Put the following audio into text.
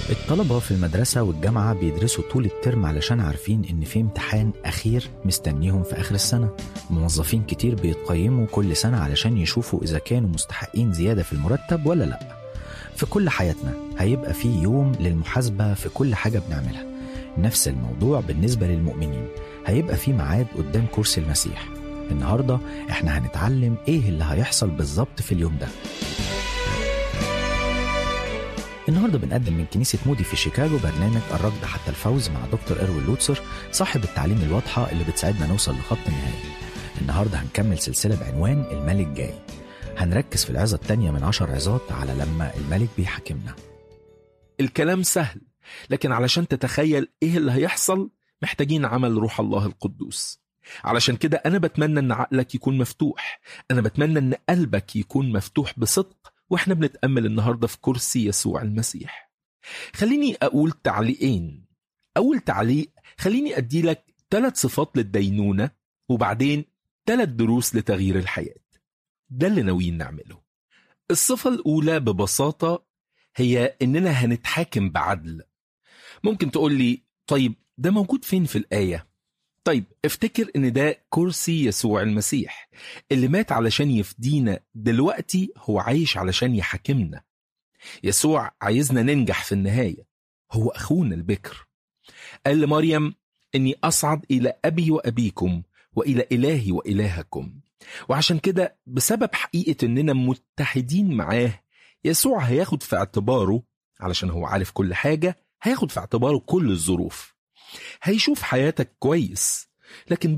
الطلبة في المدرسة والجامعة بيدرسوا طول الترم علشان عارفين إن في امتحان أخير مستنيهم في آخر السنة. موظفين كتير بيتقيموا كل سنة علشان يشوفوا إذا كانوا مستحقين زيادة في المرتب ولا لأ. في كل حياتنا هيبقى في يوم للمحاسبة في كل حاجة بنعملها. نفس الموضوع بالنسبة للمؤمنين، هيبقى في ميعاد قدام كرسي المسيح. النهاردة احنا هنتعلم ايه اللي هيحصل بالظبط في اليوم ده. النهاردة بنقدم من كنيسة مودي في شيكاغو برنامج الركض حتى الفوز مع دكتور إروين لوتسر، صاحب التعليم الواضحة اللي بتساعدنا نوصل لخط النهائي. النهاردة هنكمل سلسلة بعنوان الملك جاي. هنركز في العظة التانية من 10 عظات على لما الملك بيحكمنا. الكلام سهل، لكن علشان تتخيل ايه اللي هيحصل محتاجين عمل روح الله القدوس. علشان كده أنا بتمنى أن عقلك يكون مفتوح، أنا بتمنى أن قلبك يكون مفتوح بصدق وإحنا بنتأمل النهاردة في كرسي يسوع المسيح. خليني أقول تعليقين. أول تعليق، خليني أدي لك 3 صفات للدينونة وبعدين 3 دروس لتغيير الحياة. ده اللي ناويين نعمله. الصفة الأولى ببساطة هي إننا هنتحاكم بعدل. ممكن تقول لي طيب ده موجود فين في الآية؟ طيب افتكر ان ده كرسي يسوع المسيح اللي مات علشان يفدينا، دلوقتي هو عايش علشان يحاكمنا. يسوع عايزنا ننجح في النهاية، هو أخونا البكر. قال لمريم اني أصعد إلى أبي وأبيكم وإلى إلهي وإلهكم. وعشان كده بسبب حقيقة اننا متحدين معاه، يسوع هياخد في اعتباره، علشان هو عارف كل حاجة، هياخد في اعتباره كل الظروف. هيشوف حياتك كويس، لكن